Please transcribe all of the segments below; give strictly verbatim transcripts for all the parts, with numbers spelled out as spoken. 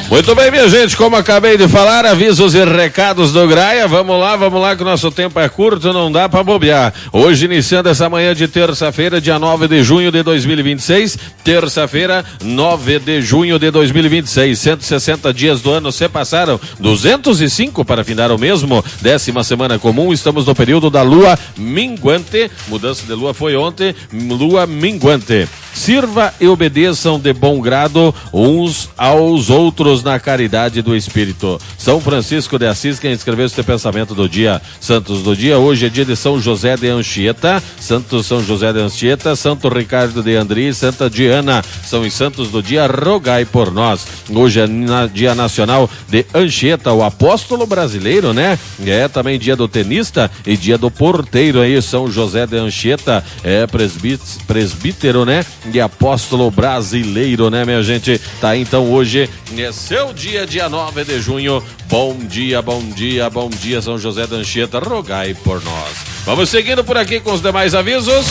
Muito bem, minha gente, como acabei de falar, avisos e recados do Graia, vamos lá, vamos lá que o nosso tempo é curto, não dá pra bobear. Hoje iniciando essa manhã de terça-feira, dia nove de junho de dois mil e vinte e seis, terça-feira, nove de junho de dois mil e vinte e seis, cento e sessenta dias do ano se passaram, duzentos e cinco para findar o mesmo, décima semana comum, estamos no período da lua minguante, mudança de lua foi ontem, lua minguante. Sirva e obedeçam de bom grado uns aos outros na caridade do Espírito. São Francisco de Assis, quem escreveu este pensamento do dia. Santos do dia, hoje é dia de São José de Anchieta, Santo São José de Anchieta, Santo Ricardo de Andri, Santa Diana, são os santos do dia, rogai por nós. Hoje é na, dia nacional de Anchieta, o apóstolo brasileiro, né? É também dia do tenista e dia do porteiro aí, São José de Anchieta, é presbít- presbítero, né? E apóstolo brasileiro, né, minha gente? Tá, então hoje é seu dia, dia nove de junho. Bom dia, bom dia, bom dia, São José de Anchieta, rogai por nós. Vamos seguindo por aqui com os demais avisos.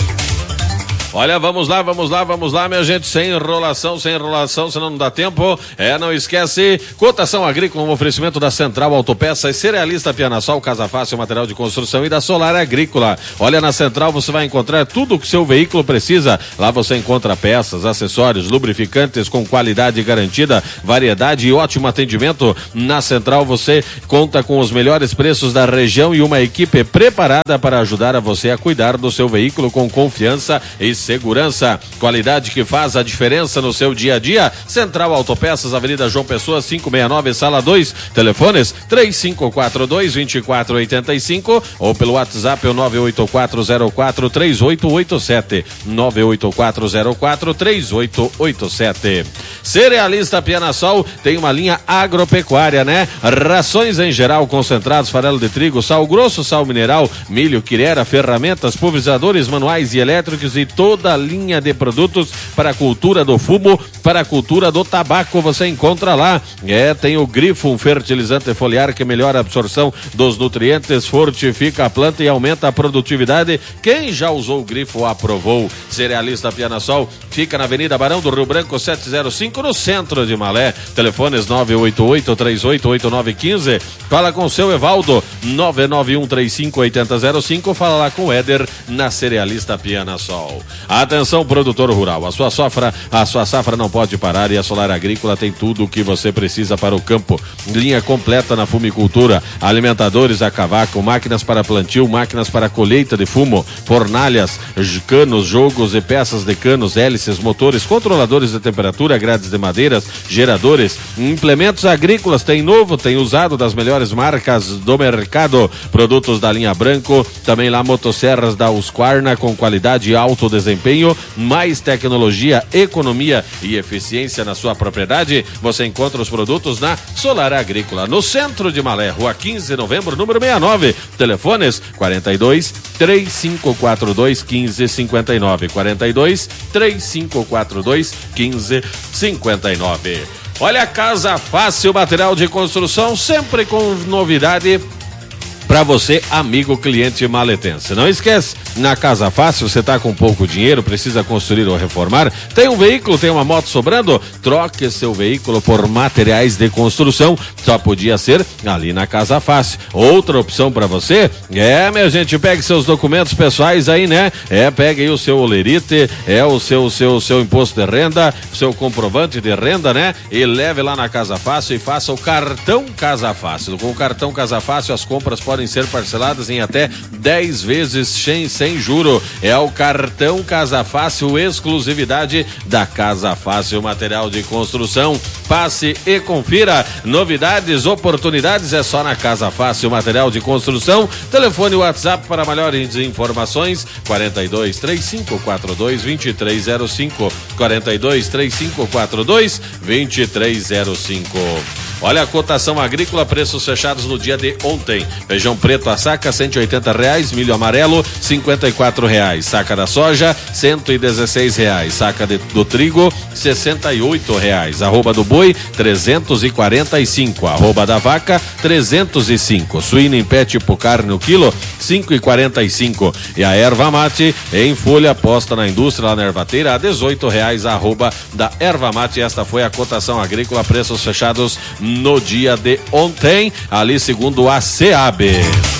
Olha, vamos lá, vamos lá, vamos lá, minha gente, sem enrolação, sem enrolação, senão não dá tempo. É, não esquece, cotação agrícola, um oferecimento da Central Autopeças, Cerealista Pianassol, Casa Fácil, material de construção e da Solar Agrícola. Olha, na Central você vai encontrar tudo o que seu veículo precisa. Lá você encontra peças, acessórios, lubrificantes com qualidade garantida, variedade e ótimo atendimento. Na Central você conta com os melhores preços da região e uma equipe preparada para ajudar a você a cuidar do seu veículo com confiança e segurança, qualidade que faz a diferença no seu dia a dia. Central Autopeças, Avenida João Pessoa, quinhentos e sessenta e nove, Sala dois, telefones três cinco quatro dois, dois quatro oito cinco ou pelo WhatsApp o nove oito quatro zero quatro três oito oito sete, nove oito quatro zero quatro três oito oito sete. Cerealista Pianassol tem uma linha agropecuária, né? Rações em geral, concentrados, farelo de trigo, sal grosso, sal mineral, milho, quirera, ferramentas, pulverizadores manuais e elétricos e toda a linha de produtos para a cultura do fumo, para a cultura do tabaco, você encontra lá. É, tem o Grifo, um fertilizante foliar que melhora a absorção dos nutrientes, fortifica a planta e aumenta a produtividade. Quem já usou o Grifo aprovou. Cerealista Pianassol fica na Avenida Barão do Rio Branco setecentos e cinco, no centro de Malé. Telefones nove oito oito, três oito oito nove um cinco. Fala com o seu Evaldo, nove nove um três cinco oito zero zero cinco. Fala lá com o Éder na Cerealista Pianassol. Atenção, produtor rural, a sua safra, a sua safra não pode parar e a Solar Agrícola tem tudo o que você precisa para o campo. Linha completa na fumicultura, alimentadores a cavaco, máquinas para plantio, máquinas para colheita de fumo, fornalhas, canos, jogos e peças de canos, hélices, motores, controladores de temperatura, grades de madeiras, geradores, implementos agrícolas, tem novo, tem usado, das melhores marcas do mercado, produtos da linha Branco, também lá motosserras da Husqvarna com qualidade e alto desempenho, mais tecnologia, economia e eficiência na sua propriedade. Você encontra os produtos na Solar Agrícola, no centro de Malé, Rua quinze de novembro, número sessenta e nove. Telefones quarenta e dois, três cinco quatro dois, quinze cinquenta e nove, quarenta e dois, três cinco quatro dois, quinze cinquenta e nove. Olha, Casa Fácil, material de construção, sempre com novidade para você, amigo cliente maletense. Não esquece, na Casa Fácil, você tá com pouco dinheiro, precisa construir ou reformar, tem um veículo, tem uma moto sobrando, troque seu veículo por materiais de construção, só podia ser ali na Casa Fácil. Outra opção para você, é, minha gente, pegue seus documentos pessoais aí, né? É, pegue aí o seu olerite, é o seu, seu, seu imposto de renda, seu comprovante de renda, né? E leve lá na Casa Fácil e faça o cartão Casa Fácil. Com o cartão Casa Fácil, as compras podem ser parceladas em até dez vezes sem, sem juro. É o cartão Casa Fácil, exclusividade da Casa Fácil Material de Construção. Passe e confira novidades, oportunidades, é só na Casa Fácil Material de Construção. Telefone e WhatsApp para maiores informações, quarenta e dois, três cinco quatro dois, vinte e três zero cinco, quarenta e dois, três cinco quatro dois, vinte e três zero cinco. Olha a cotação agrícola, preços fechados no dia de ontem. Feijão preto a saca, cento e oitenta reais. Milho amarelo, cinquenta e quatro reais. Saca da soja, cento e dezesseis reais. Saca de, do trigo, sessenta e oito reais. Arroba do boi, trezentos e quarenta e cinco. Arroba da vaca, trezentos e cinco. Suíno em pé tipo carne o quilo, cinco e quarenta e cinco. E a erva mate em folha posta na indústria lá na ervateira a dezoito reais. Arroba da erva mate. Esta foi a cotação agrícola, preços fechados no dia de ontem, ali segundo a SEAB.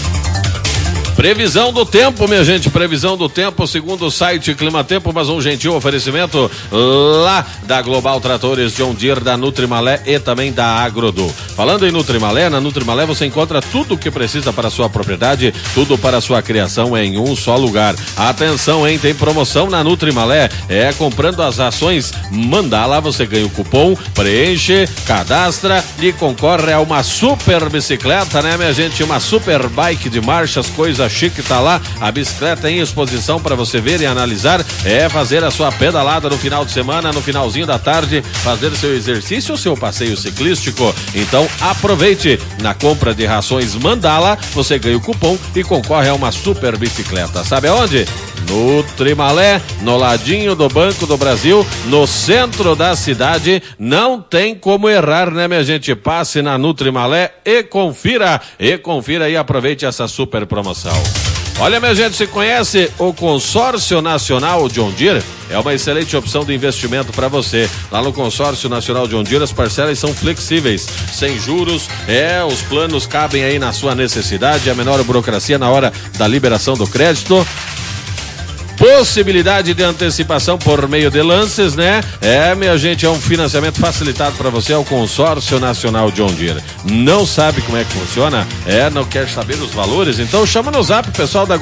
Previsão do tempo, minha gente, previsão do tempo, segundo o site Clima Tempo, mas um gentil oferecimento lá da Global Tratores John Deere, da Nutrimalé e também da Agrodu. Falando em Nutrimalé, na Nutrimalé você encontra tudo o que precisa para a sua propriedade, tudo para a sua criação em um só lugar. Atenção, hein, tem promoção na Nutrimalé, é comprando as rações Mandala, você ganha o cupom, preenche, cadastra e concorre a uma super bicicleta, né, minha gente, uma super bike de marchas, coisa chique, tá lá, a bicicleta em exposição para você ver e analisar, é fazer a sua pedalada no final de semana, no finalzinho da tarde, fazer seu exercício ou seu passeio ciclístico. Então aproveite, na compra de rações Mandala, você ganha o cupom e concorre a uma super bicicleta. Sabe aonde? Nutrimalé, no ladinho do Banco do Brasil, no centro da cidade. Não tem como errar, né, minha gente? Passe na Nutrimalé e confira, e confira e aproveite essa super promoção. Olha, minha gente, se conhece o Consórcio Nacional John Deere? É uma excelente opção de investimento para você. Lá no Consórcio Nacional John Deere as parcelas são flexíveis, sem juros, é, os planos cabem aí na sua necessidade, a menor burocracia na hora da liberação do crédito. Possibilidade de antecipação por meio de lances, né? É, minha gente, é um financiamento facilitado para você, é o Consórcio Nacional John Deere. Não sabe como é que funciona? É, não quer saber os valores? Então chama no zap, pessoal da